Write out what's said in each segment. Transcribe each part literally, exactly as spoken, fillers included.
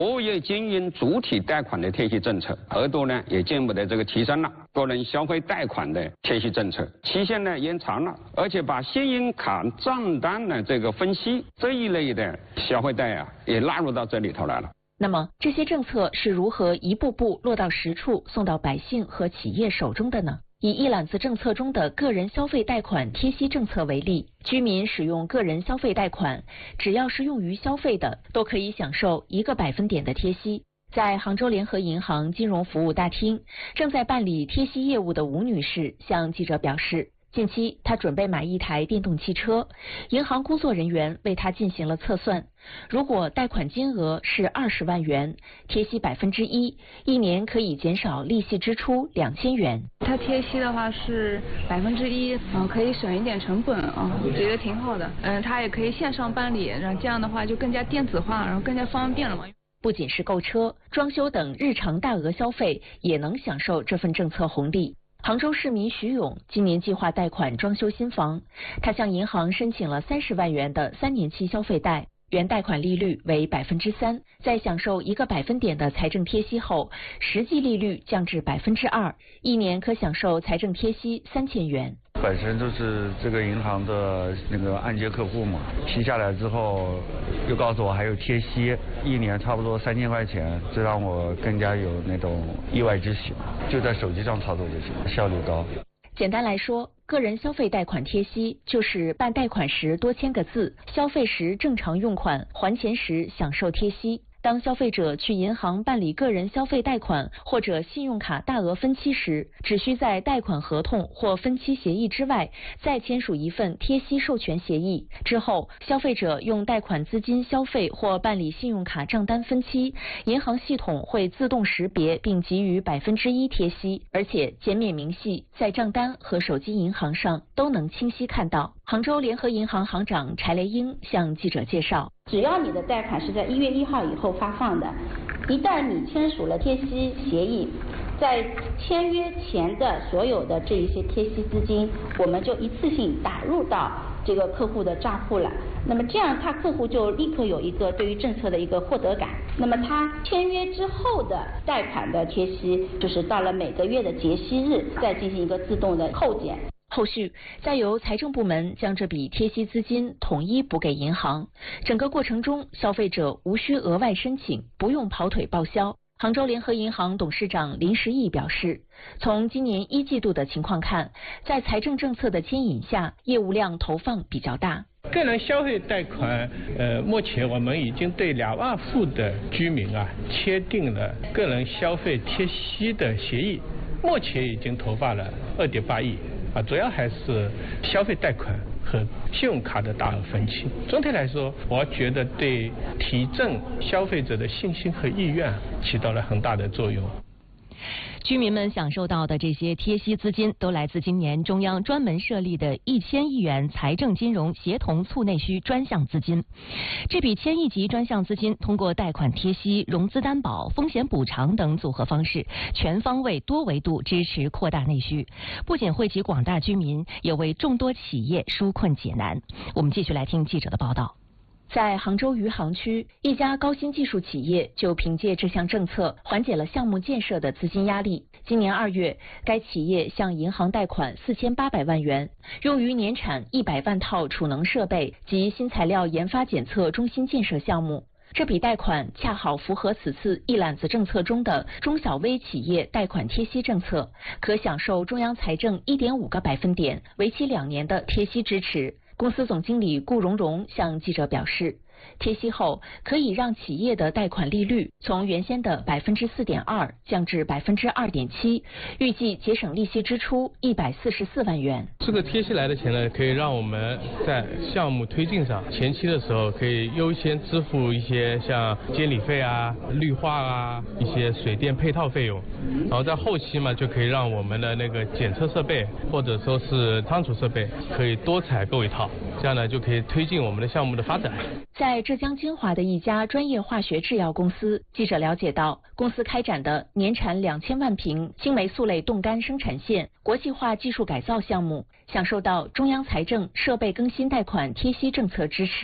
物业经营主体贷款的贴息政策额度呢也进一步的这个提升了，个人消费贷款的贴息政策期限呢延长了，而且把信用卡账单的这个分析这一类的消费贷啊也纳入到这里头来了。 那么这些政策是如何一步步落到实处，送到百姓和企业手中的呢？以一揽子政策中的个人消费贷款贴息政策为例，居民使用个人消费贷款，只要是用于消费的，都可以享受一个百分点的贴息。在杭州联合银行金融服务大厅，正在办理贴息业务的吴女士向记者表示，近期她准备买一台电动汽车，银行工作人员为她进行了测算，如果贷款金额是二十万元，贴息百分之一，一年可以减少利息支出两千元。 它贴息的话是百分之一，嗯，可以省一点成本啊，我觉得挺好的。嗯，它也可以线上办理，然后这样的话就更加电子化，然后更加方便了嘛。 不仅是购车、装修等日常大额消费，也能享受这份政策红利。杭州市民徐勇今年计划贷款装修新房，他向银行申请了三十万元的三年期消费贷，原贷款利率为百分之三，在享受一个百分点的财政贴息后，实际利率降至百分之二，一年可享受财政贴息三千元。 本身就是这个银行的那个按揭客户嘛，批下来之后又告诉我还有贴息，一年差不多三千块钱，这让我更加有那种意外之喜，就在手机上操作就行，效率高。 简单来说，个人消费贷款贴息就是办贷款时多签个字，消费时正常用款，还钱时享受贴息。当消费者去银行办理个人消费贷款或者信用卡大额分期时，只需在贷款合同或分期协议之外再签署一份贴息授权协议。之后，消费者用贷款资金消费或办理信用卡账单分期，银行系统会自动识别并给予百分之一贴息，而且减免明细在账单和手机银行上都能清晰看到。杭州联合银行行长柴雷英向记者介绍， 只要你的贷款是在一月一号以后发放的，一旦你签署了贴息协议，在签约前的所有的这一些贴息资金，我们就一次性打入到这个客户的账户了。那么这样，他客户就立刻有一个对于政策的一个获得感。那么他签约之后的贷款的贴息，就是到了每个月的结息日，再进行一个自动的扣减。 后续再由财政部门将这笔贴息资金统一补给银行，整个过程中消费者无需额外申请，不用跑腿报销。杭州联合银行董事长林时义表示，从今年一季度的情况看，在财政政策的牵引下，业务量投放比较大。 个人消费贷款，呃，目前我们已经对两万户的居民啊签订了个人消费贴息的协议，目前已经投放了二点八亿。啊，主要还是消费贷款和信用卡的大额分期。总体来说，我觉得对提振消费者的信心和意愿起到了很大的作用。 居民们享受到的这些贴息资金，都来自今年中央专门设立的一千亿元财政金融协同促内需专项资金。这笔千亿级专项资金通过贷款贴息、融资担保、风险补偿等组合方式，全方位、多维度支持扩大内需，不仅惠及广大居民，也为众多企业纾困解难。我们继续来听记者的报道。在杭州余杭区，一家高新技术企业就凭借这项政策缓解了项目建设的资金压力。今年二月，该企业向银行贷款四千八百万元，用于年产一百万套储能设备及新材料研发检测中心建设项目。这笔贷款恰好符合此次一揽子政策中的中小微企业贷款贴息政策，可享受中央财政 一点五个百分点、为期两年的贴息支持。公司总经理顾荣荣向记者表示，贴息后可以让企业的贷款利率从原先的百分之四点二降至百分之二点七，预计节省利息支出一百四十四万元。 这个贴息来的钱呢，可以让我们在项目推进上，前期的时候可以优先支付一些像监理费啊、绿化啊、一些水电配套费用，然后在后期嘛，就可以让我们的那个检测设备或者说是仓储设备可以多采购一套，这样呢就可以推进我们的项目的发展。 在浙江金华的一家专业化学制药公司，记者了解到，公司开展的年产两千万瓶青霉素类冻干生产线国际化技术改造项目，享受到中央财政设备更新贷款贴息政策支持。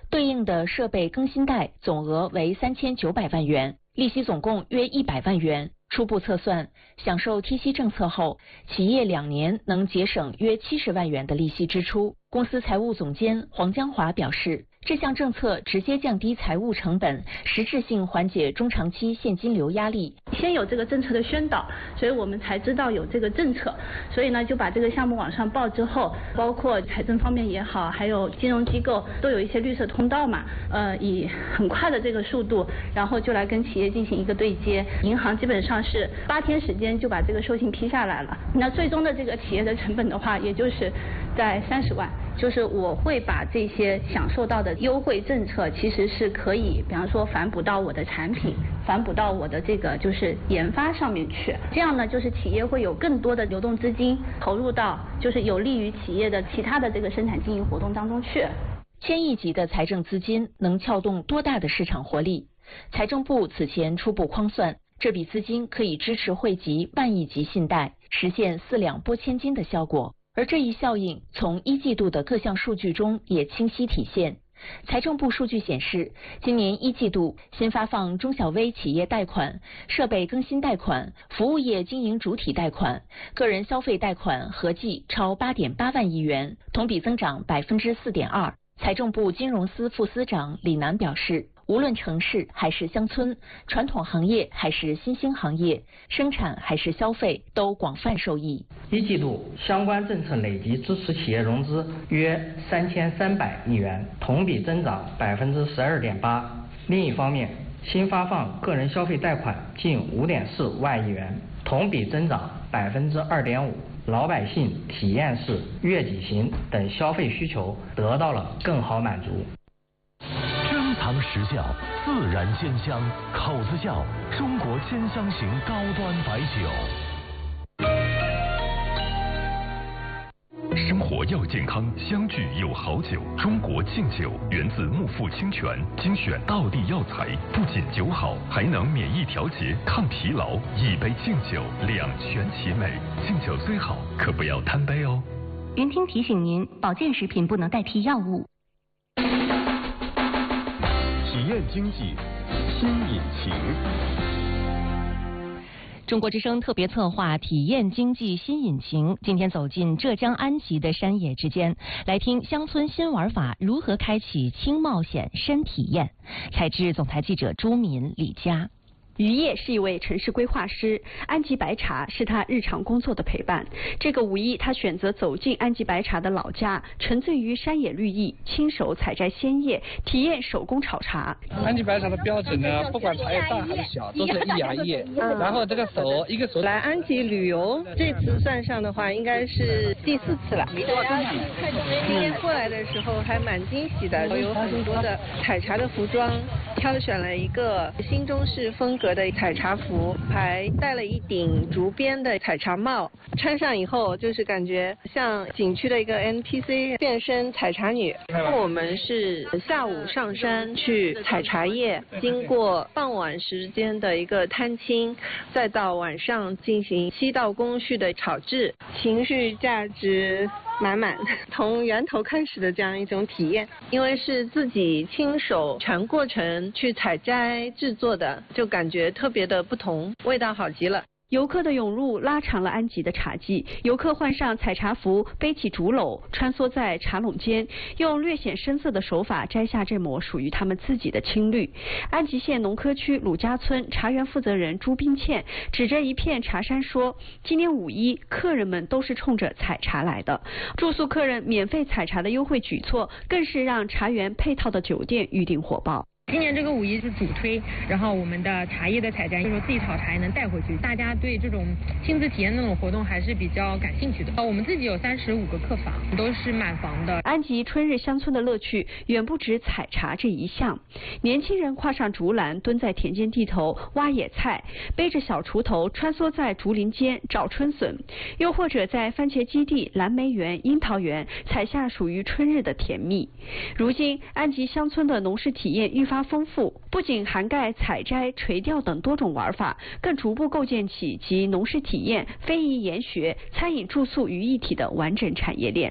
对应的设备更新贷总额为三千九百万元，利息总共约一百万元。初步测算，享受贴息政策后，企业两年能节省约七十万元的利息支出。公司财务总监黄江华表示，这项政策直接降低财务成本，实质性缓解中长期现金流压力。 先有这个政策的宣导，所以我们才知道有这个政策，所以呢就把这个项目往上报之后，包括财政方面也好，还有金融机构都有一些绿色通道嘛，呃，以很快的这个速度，然后就来跟企业进行一个对接。银行基本上是八天时间就把这个授信批下来了，那最终的这个企业的成本的话，也就是在三十万。就是我会把这些享受到的优惠政策，其实是可以，比方说反哺到我的产品，反哺到我的这个就是研发上面去。这样呢，就是企业会有更多的流动资金投入到，就是有利于企业的其他的这个生产经营活动当中去。 千亿级的财政资金能撬动多大的市场活力？财政部此前初步匡算，这笔资金可以支持惠及万亿级信贷，实现四两拨千斤的效果。而这一效应从一季度的各项数据中也清晰体现。财政部数据显示，今年一季度新发放中小微企业贷款、设备更新贷款、服务业经营主体贷款、个人消费贷款合计超 八点八万亿元，同比增长 百分之四点二。财政部金融司副司长李楠表示，无论城市还是乡村，传统行业还是新兴行业，生产还是消费，都广泛受益。 一季度相关政策累计支持企业融资约三千三百亿元，同比增长百分之十二点八。另一方面，新发放个人消费贷款近五点四万亿元，同比增长百分之二点五。老百姓体验式、悦己型等消费需求得到了更好满足。 珍藏实窖，自然鲜香，口子窖，中国鲜香型高端白酒。生活要健康，相聚有好酒。中国敬酒源自木富清泉，精选道地药材，不仅酒好，还能免疫调节、抗疲劳。一杯敬酒，两全其美。敬酒虽好，可不要贪杯哦。 云听提醒您，保健食品不能代替药物。 体验经济新引擎。 中国之声特别策划体验经济新引擎，今天走进浙江安吉的山野之间，来听乡村新玩法如何开启轻冒险深体验。采制总台记者朱敏、李佳。 于烨是一位城市规划师，安吉白茶是他日常工作的陪伴。这个五一，他选择走进安吉白茶的老家，沉醉于山野绿意，亲手采摘鲜叶，体验手工炒茶。 安吉白茶的标准呢，不管茶叶大还是小，都是一芽叶。嗯、然后这个手一个手来安吉旅游，这次算上的话，应该是第四次了。今天过来的时候还蛮惊喜的，有很多的采茶的服装，挑选了一个新中式风格的采茶服，还戴了一顶竹编的采茶帽，穿上以后就是感觉像景区的一个 N P C 变身采茶女。我们是下午上山去采茶叶，经过傍晚时间的一个探亲，再到晚上进行七道工序的炒制，情绪价值满满，从源头开始的这样一种体验。因为是自己亲手全过程去采摘制作的，就感觉特别的不同，味道好极了。 游客的涌入拉长了安吉的茶季，游客换上采茶服，背起竹篓，穿梭在茶垄间，用略显深色的手法摘下这抹属于他们自己的青绿。安吉县农科区鲁家村茶园负责人朱冰倩指着一片茶山说，今年五一客人们都是冲着采茶来的，住宿客人免费采茶的优惠举措更是让茶园配套的酒店预订火爆。 今年这个五一是主推，然后我们的茶叶的采摘，就是说自己炒茶也能带回去，大家对这种亲自体验那种活动还是比较感兴趣的。我们自己有三十五个客房，都是满房的。 安吉春日乡村的乐趣远不止采茶这一项，年轻人挎上竹篮，蹲在田间地头挖野菜，背着小锄头穿梭在竹林间找春笋，又或者在番茄基地、蓝莓园、樱桃园采下属于春日的甜蜜。如今，安吉乡村的农事体验愈发丰富，不仅涵盖采摘、垂钓等多种玩法，更逐步构建起集农事体验、非遗研学、餐饮住宿于一体的完整产业链。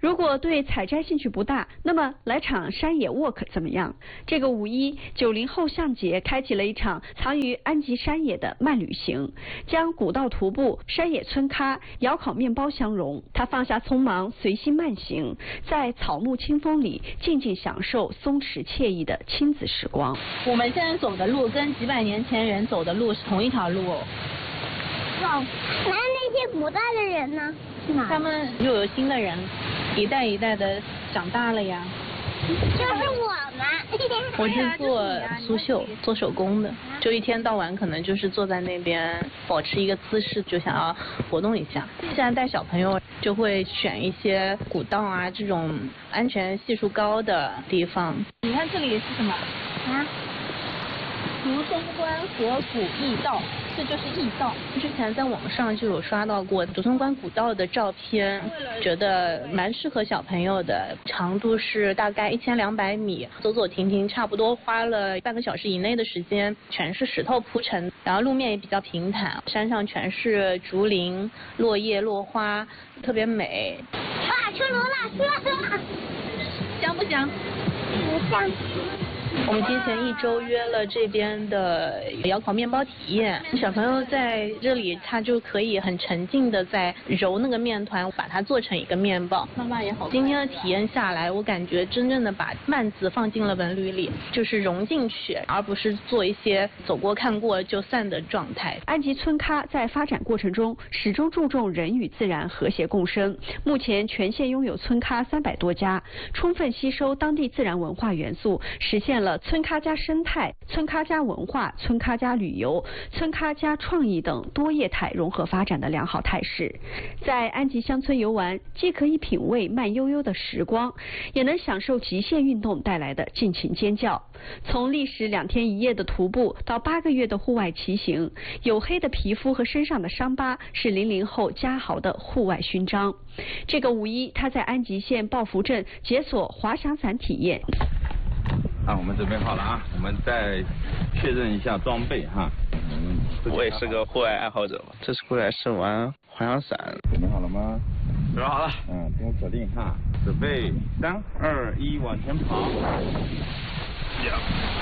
如果对采摘兴趣不大，那么来场山野 walk 怎么样？这个五一，九零后向杰开启了一场藏于安吉山野的慢旅行，将古道徒步、山野村咖、窑烤面包相融。他放下匆忙，随心慢行，在草木清风里静静享受松弛惬意的亲子时光。 我们现在走的路跟几百年前人走的路是同一条路哦。 哇，那那些古代的人呢？ 他们又有新的人，一代一代的长大了呀。 就是我们。 我是做苏绣，做手工的，就一天到晚可能就是坐在那边，保持一个姿势，就想要活动一下。现在带小朋友就会选一些古道啊，这种安全系数高的地方。你看这里是什么？啊？竹松关河谷驿道，这就是驿道。之前在网上就有刷到过竹松关古道的照片，觉得蛮适合小朋友的。长度是大概一千两百米，走走停停，差不多花了半个小时以内的时间，全是石头铺成，然后路面也比较平坦，山上全是竹林、落叶、落花，特别美。 哇，出炉了，出炉了！ 香不香？ 不香。 我们提前一周约了这边的窑烤面包体验，小朋友在这里他就可以很沉浸的在揉那个面团，把它做成一个面包。妈妈也好。今天的体验下来，我感觉真正的把慢字放进了文旅里，就是融进去，而不是做一些走过看过就散的状态。 安吉村咖在发展过程中始终注重人与自然和谐共生，目前全县拥有村咖三百多家，充分吸收当地自然文化元素，实现了村咖加生态、村咖加文化、村咖加旅游、村咖加创意等多业态融合发展的良好态势。在安吉乡村游玩，既可以品味慢悠悠的时光，也能享受极限运动带来的尽情尖叫。从历时两天一夜的徒步到八个月的户外骑行，黝黑的皮肤和身上的伤疤是零零后家豪的户外勋章。这个五一，他在安吉县抱福镇解锁滑翔伞体验。 啊，我们准备好了啊，我们再确认一下装备哈。嗯， 我也是个户外爱好者嘛，这次过来是玩滑翔伞。 准备好了吗？ 准备好了。 嗯，听指令哈，准备三二一，往前跑。呀，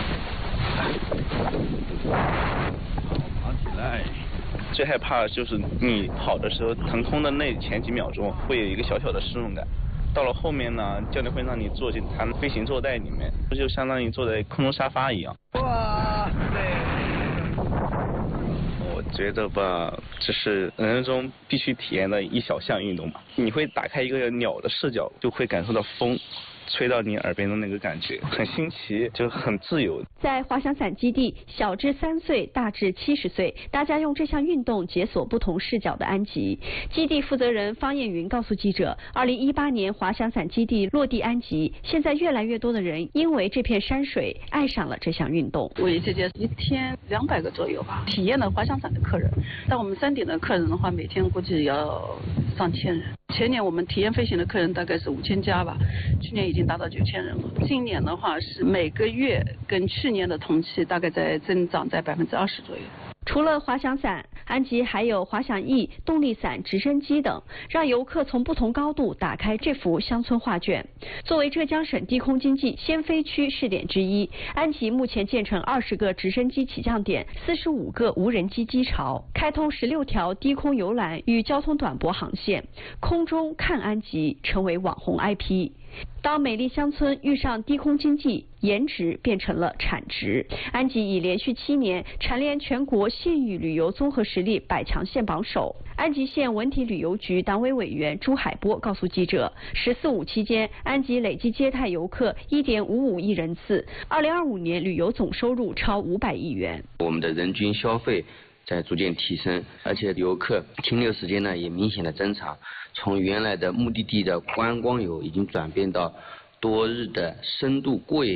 好，跑起来。 最害怕的就是你跑的时候，腾空的那前几秒钟会有一个小小的失重感。到了后面呢，教练会让你坐进他的飞行坐带里面，就相当于坐在空中沙发一样。哇塞！我觉得吧，这是人生中必须体验的一小项运动吧。你会打开一个鸟的视角，就会感受到风吹到你耳边的那个感觉，很新奇，就很自由。 在滑翔伞基地，小至三岁，大至七十岁，大家用这项运动解锁不同视角的安吉。基地负责人方艳云告诉记者，二零一八年滑翔伞基地落地安吉，现在越来越多的人因为这片山水爱上了这项运动。 五一期间一天两百个左右吧，体验了滑翔伞的客人。但我们山顶的客人的话，每天估计要上千人。前年我们体验飞行的客人大概是五千家吧，去年已经达到九千人了。今年的话是每个月跟去年的同期大概在增长在百分之二十左右。 除了滑翔伞，安吉还有滑翔翼、动力伞、直升机等，让游客从不同高度打开这幅乡村画卷。作为浙江省低空经济先飞区试点之一，安吉目前建成二十个直升机起降点，四十五个无人机机巢，开通十六条低空游览与交通短驳航线，空中看安吉成为网红 I P。当美丽乡村遇上低空经济，颜值变成了产值。安吉已连续七年蝉联全国县域旅游综合实力百强县榜首。安吉县文体旅游局党委委员朱海波告诉记者，十四五期间，安吉累计接待游客一点五五亿人次，二零二五年旅游总收入超五百亿元。 我们的人均消费在逐渐提升，而且游客停留时间呢也明显的增长，从原来的目的地的观光游已经转变到多日的深度过夜游。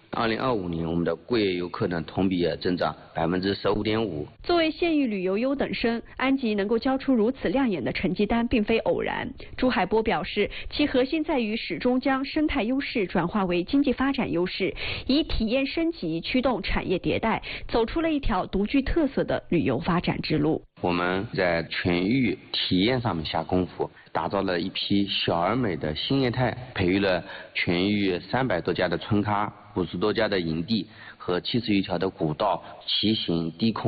二零二五年，我们的过夜游客呢同比增长百分之十五点五。 作为县域旅游优等生，安吉能够交出如此亮眼的成绩单，并非偶然。朱海波表示，其核心在于始终将生态优势转化为经济发展优势，以体验升级驱动产业迭代，走出了一条独具特色的旅游发展之路。 我们在全域体验上面下功夫，打造了一批小而美的新业态，培育了全域三百多家的村咖、五十多家的营地和七十余条的古道、骑行、低空